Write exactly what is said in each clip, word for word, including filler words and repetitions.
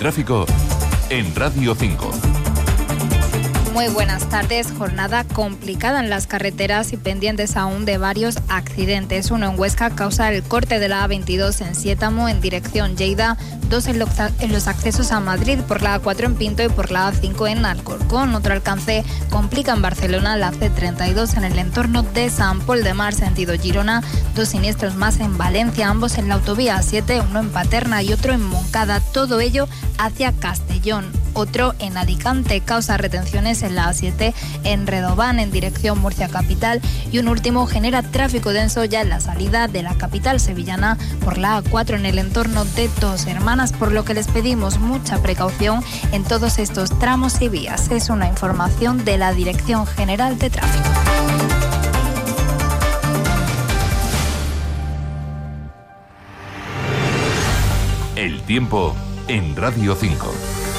tráfico en Radio cinco. Muy buenas tardes. Jornada complicada en las carreteras y pendientes aún de varios accidentes. Uno en Huesca causa el corte de la A veintidós en Siétamo en dirección Lleida, dos en los, en los accesos a Madrid por la A cuatro en Pinto y por la A cinco en Alcorcón. Otro alcance complica en Barcelona la C treinta y dos en el entorno de San Pol de Mar, sentido Girona. Dos siniestros más en Valencia, ambos en la autovía A siete, uno en Paterna y otro en Moncada. Todo ello hacia Castellón. Otro en Alicante causa retenciones en la A siete en Redován en dirección Murcia capital, y un último genera tráfico denso ya en la salida de la capital sevillana por la A cuatro en el entorno de Dos Hermanas, por lo que les pedimos mucha precaución en todos estos tramos y vías. Es una información de la Dirección General de Tráfico. El tiempo en Radio cinco.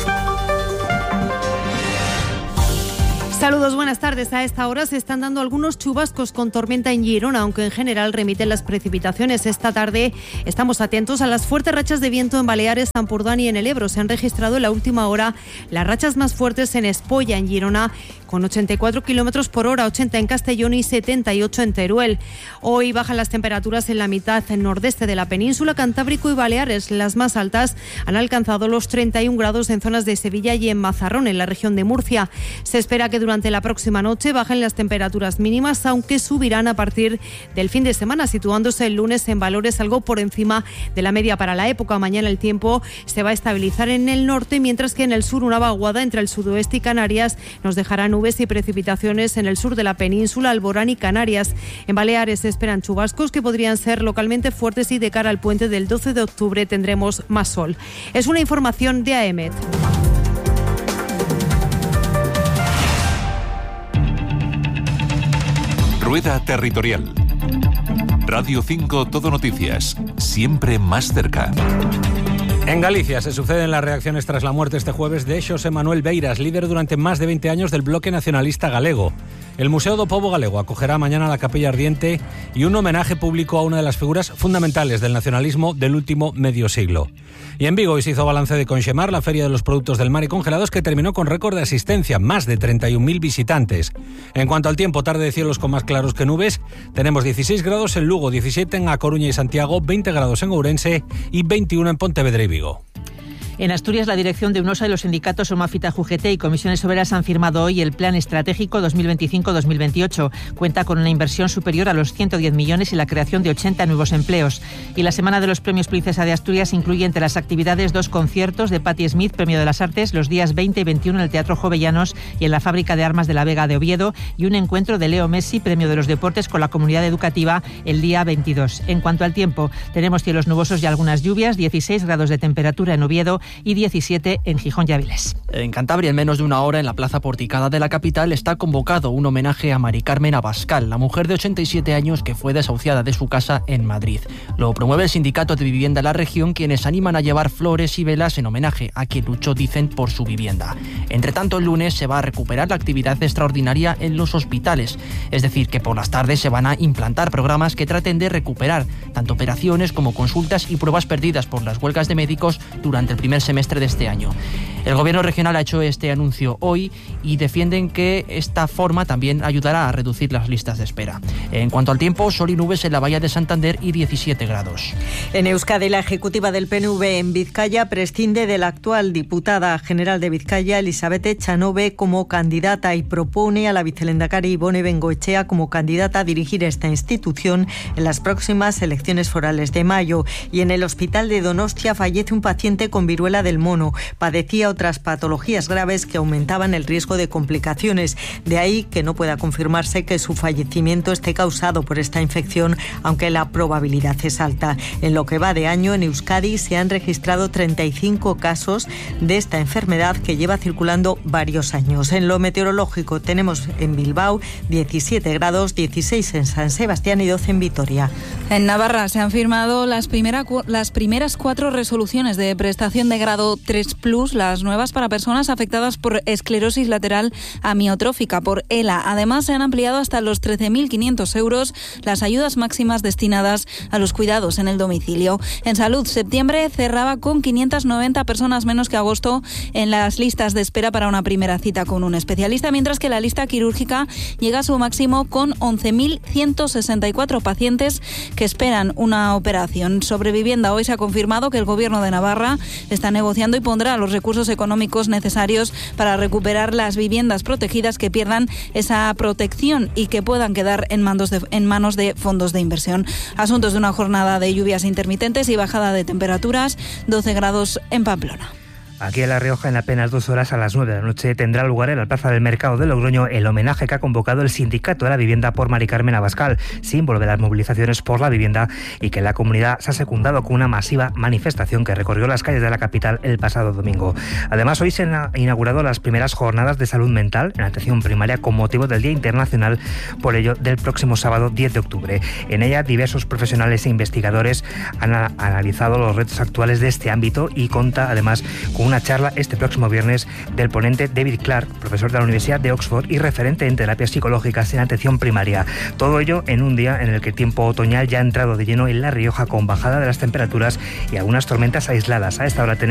Saludos, buenas tardes. A esta hora se están dando algunos chubascos con tormenta en Girona, aunque en general remiten las precipitaciones. Esta tarde estamos atentos a las fuertes rachas de viento en Baleares, Ampurdán y en el Ebro. Se han registrado en la última hora las rachas más fuertes en Espolla, en Girona, con ochenta y cuatro kilómetros por hora, ochenta en Castellón y setenta y ocho en Teruel. Hoy bajan las temperaturas en la mitad nordeste de la península, Cantábrico y Baleares. Las más altas han alcanzado los treinta y un grados en zonas de Sevilla y en Mazarrón, en la región de Murcia. Se espera que durante Durante la próxima noche bajen las temperaturas mínimas, aunque subirán a partir del fin de semana, situándose el lunes en valores algo por encima de la media para la época. Mañana el tiempo se va a estabilizar en el norte, mientras que en el sur una vaguada entre el sudoeste y Canarias nos dejará nubes y precipitaciones en el sur de la península, Alborán y Canarias. En Baleares se esperan chubascos que podrían ser localmente fuertes, y de cara al puente del doce de octubre tendremos más sol. Es una información de AEMET. Rueda Territorial. Radio cinco Todo Noticias, siempre más cerca. En Galicia se suceden las reacciones tras la muerte este jueves de Xosé Manuel Beiras, líder durante más de veinte años del Bloque Nacionalista Galego. El Museo do Pobo Galego acogerá mañana la Capilla Ardiente y un homenaje público a una de las figuras fundamentales del nacionalismo del último medio siglo. Y en Vigo hoy se hizo balance de Conxemar, la feria de los productos del mar y congelados, que terminó con récord de asistencia, más de treinta y un mil visitantes. En cuanto al tiempo, tarde de cielos con más claros que nubes, tenemos dieciséis grados en Lugo, diecisiete en A Coruña y Santiago, veinte grados en Ourense y veintiuno en Pontevedra y Vigo. En Asturias, la dirección de UNOSA y los sindicatos Somafita, Jugt y Comisiones Obreras han firmado hoy el Plan Estratégico dos mil veinticinco dos mil veintiocho. Cuenta con una inversión superior a los ciento diez millones y la creación de ochenta nuevos empleos. Y la Semana de los Premios Princesa de Asturias incluye entre las actividades dos conciertos de Patti Smith, Premio de las Artes, los días veinte y veintiuno en el Teatro Jovellanos y en la Fábrica de Armas de la Vega de Oviedo, y un encuentro de Leo Messi, Premio de los Deportes, con la comunidad educativa el día veintidós. En cuanto al tiempo, tenemos cielos nubosos y algunas lluvias, dieciséis grados de temperatura en Oviedo y diecisiete en Gijón y Áviles. En Cantabria, en menos de una hora, en la plaza porticada de la capital, está convocado un homenaje a Mari Carmen Abascal, la mujer de ochenta y siete años que fue desahuciada de su casa en Madrid. Lo promueve el Sindicato de Vivienda de la región, quienes animan a llevar flores y velas en homenaje a quien luchó, dicen, por su vivienda. Entre tanto, el lunes se va a recuperar la actividad extraordinaria en los hospitales, es decir, que por las tardes se van a implantar programas que traten de recuperar tanto operaciones como consultas y pruebas perdidas por las huelgas de médicos durante el primer semestre de este año. El gobierno regional ha hecho este anuncio hoy y defienden que esta forma también ayudará a reducir las listas de espera. En cuanto al tiempo, sol y nubes en la Bahía de Santander y diecisiete grados. En Euskadi, la ejecutiva del P N V en Vizcaya prescinde de la actual diputada general de Vizcaya, Elizabeth Echanove, como candidata, y propone a la vicelehendakari Ibone Bengoechea como candidata a dirigir esta institución en las próximas elecciones forales de mayo. Y en el hospital de Donostia fallece un paciente con viruela del mono. Padecía otras patologías graves que aumentaban el riesgo de complicaciones. De ahí que no pueda confirmarse que su fallecimiento esté causado por esta infección, aunque la probabilidad es alta. En lo que va de año, en Euskadi se han registrado treinta y cinco casos de esta enfermedad que lleva circulando varios años. En lo meteorológico tenemos en Bilbao diecisiete grados, dieciséis en San Sebastián y doce en Vitoria. En Navarra se han firmado las, primera, las primeras cuatro resoluciones de prestación de grado tres plus, las vacunas nuevas para personas afectadas por esclerosis lateral amiotrófica, por E L A. Además, se han ampliado hasta los trece mil quinientos euros las ayudas máximas destinadas a los cuidados en el domicilio. En salud, septiembre cerraba con quinientas noventa personas menos que agosto en las listas de espera para una primera cita con un especialista, mientras que la lista quirúrgica llega a su máximo con once mil ciento sesenta y cuatro pacientes que esperan una operación. Sobre vivienda, hoy se ha confirmado que el Gobierno de Navarra está negociando y pondrá los recursos económicos necesarios para recuperar las viviendas protegidas que pierdan esa protección y que puedan quedar en manos de, en manos de fondos de inversión. Asuntos de una jornada de lluvias intermitentes y bajada de temperaturas, doce grados en Pamplona. Aquí en La Rioja, en apenas dos horas, a las nueve de la noche, tendrá lugar en la Plaza del Mercado de Logroño el homenaje que ha convocado el Sindicato de la Vivienda por Mari Carmen Abascal, símbolo de las movilizaciones por la vivienda, y que la comunidad se ha secundado con una masiva manifestación que recorrió las calles de la capital el pasado domingo. Además, hoy se han inaugurado las primeras jornadas de salud mental en atención primaria con motivo del Día Internacional, por ello, del próximo sábado diez de octubre. En ella, diversos profesionales e investigadores han analizado los retos actuales de este ámbito y cuenta, además, con una charla este próximo viernes del ponente David Clark, profesor de la Universidad de Oxford y referente en terapias psicológicas en atención primaria. Todo ello en un día en el que el tiempo otoñal ya ha entrado de lleno en La Rioja, con bajada de las temperaturas y algunas tormentas aisladas. A esta hora tenemos